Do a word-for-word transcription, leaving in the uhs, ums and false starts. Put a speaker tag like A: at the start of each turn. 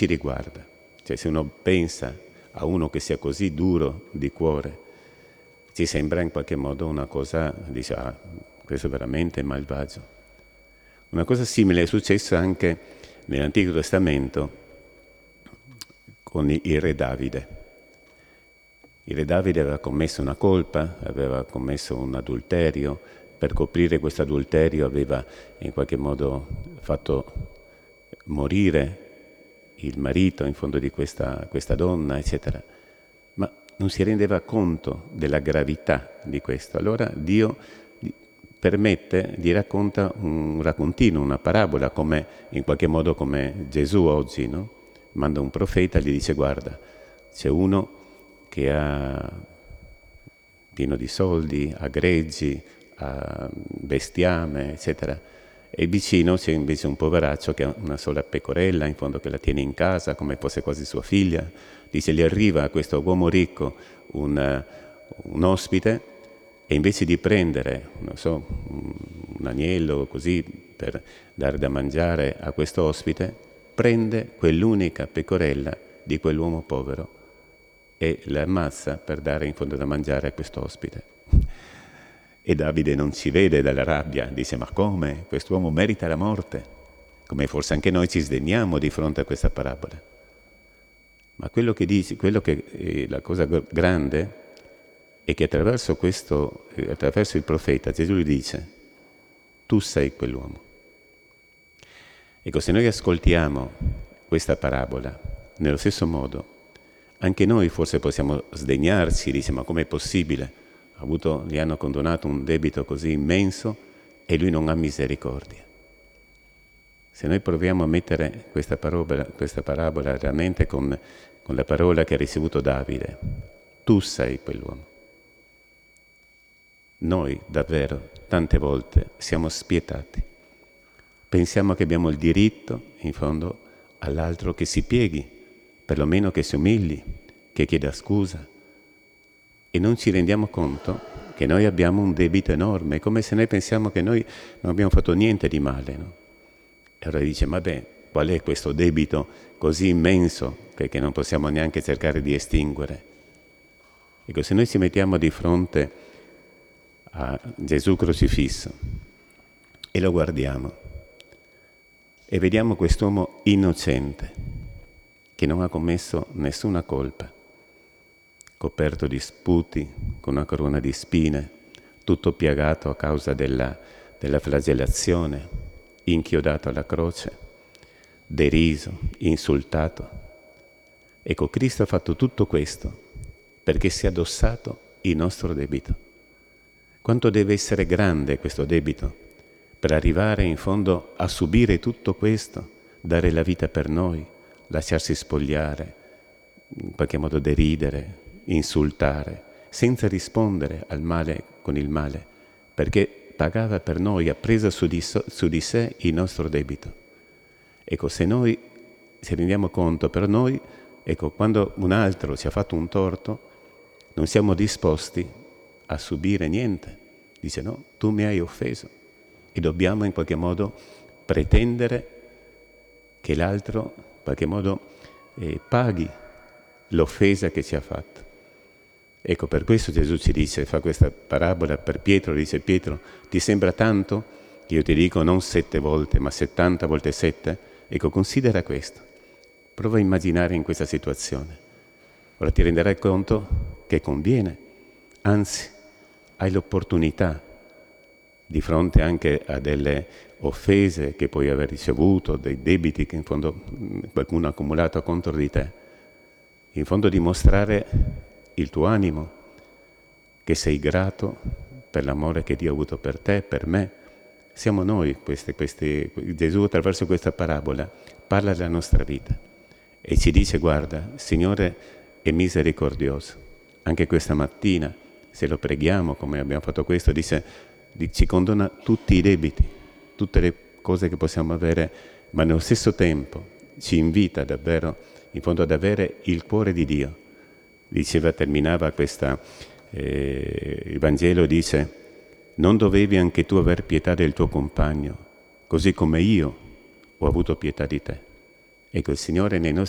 A: ci riguarda. Cioè, se uno pensa a uno che sia così duro di cuore, ci sembra in qualche modo una cosa, dice, ah, questo è veramente malvagio. Una cosa simile è successa anche nell'Antico Testamento con il re Davide. Il re Davide aveva commesso una colpa, aveva commesso un adulterio. Per coprire questo adulterio aveva in qualche modo fatto morire il marito in fondo di questa, questa donna, eccetera. Ma non si rendeva conto della gravità di questo. Allora Dio permette, gli racconta un raccontino, una parabola, come in qualche modo come Gesù oggi, no? Manda un profeta e gli dice: guarda, c'è uno che ha pieno di soldi, ha greggi, ha bestiame, eccetera. E vicino c'è invece un poveraccio che ha una sola pecorella, in fondo, che la tiene in casa come fosse quasi sua figlia. Dice, gli arriva a questo uomo ricco un, un ospite, e invece di prendere, non so, un agnello così per dare da mangiare a questo ospite, prende quell'unica pecorella di quell'uomo povero e la ammazza per dare in fondo da mangiare a questo ospite. E Davide non ci vede dalla rabbia, dice: ma come? Quest'uomo merita la morte. Come forse anche noi ci sdegniamo di fronte a questa parabola. Ma quello che dice, quello che è la cosa grande è che attraverso questo, attraverso il profeta, Gesù gli dice: tu sei quell'uomo. Ecco, se noi ascoltiamo questa parabola nello stesso modo, anche noi forse possiamo sdegnarci, dice: ma com'è possibile? Ha avuto, gli hanno condonato un debito così immenso e lui non ha misericordia. Se noi proviamo a mettere questa parabola, questa parabola realmente con, con la parola che ha ricevuto Davide, tu sei quell'uomo. Noi davvero tante volte siamo spietati. Pensiamo che abbiamo il diritto, in fondo, all'altro che si pieghi, perlomeno che si umili, che chieda scusa. E non ci rendiamo conto che noi abbiamo un debito enorme, è come se noi pensiamo che noi non abbiamo fatto niente di male, no? E allora dice: ma beh, qual è questo debito così immenso che, che non possiamo neanche cercare di estinguere? Ecco, se noi ci mettiamo di fronte a Gesù crocifisso e lo guardiamo e vediamo quest'uomo innocente che non ha commesso nessuna colpa, coperto di sputi, con una corona di spine, tutto piagato a causa della, della flagellazione, inchiodato alla croce, deriso, insultato. Ecco, Cristo ha fatto tutto questo perché si è addossato il nostro debito. Quanto deve essere grande questo debito per arrivare in fondo a subire tutto questo, dare la vita per noi, lasciarsi spogliare, in qualche modo deridere, insultare, senza rispondere al male con il male, perché pagava per noi, ha preso su di, so, su di sé il nostro debito. Ecco, se noi ci rendiamo conto, per noi, ecco, quando un altro ci ha fatto un torto, non siamo disposti a subire niente. Dice: no, tu mi hai offeso. E dobbiamo in qualche modo pretendere che l'altro in qualche modo eh, paghi l'offesa che ci ha fatto. Ecco, per questo Gesù ci dice, fa questa parabola per Pietro, dice: Pietro, ti sembra tanto che io ti dico non sette volte, ma settanta volte sette? Ecco, considera questo. Prova a immaginare in questa situazione. Ora ti renderai conto che conviene, anzi, hai l'opportunità, di fronte anche a delle offese che puoi aver ricevuto, dei debiti che in fondo qualcuno ha accumulato contro di te, in fondo dimostrare il tuo animo, che sei grato per l'amore che Dio ha avuto per te, per me. Siamo noi, queste, queste, Gesù attraverso questa parabola parla della nostra vita e ci dice: guarda, il Signore è misericordioso. Anche questa mattina, se lo preghiamo, come abbiamo fatto questo, dice, ci condona tutti i debiti, tutte le cose che possiamo avere, ma nello stesso tempo ci invita davvero, in fondo, ad avere il cuore di Dio. Diceva, terminava questa, eh, il Vangelo dice: non dovevi anche tu aver pietà del tuo compagno, così come io ho avuto pietà di te. Ecco, il Signore nei nostri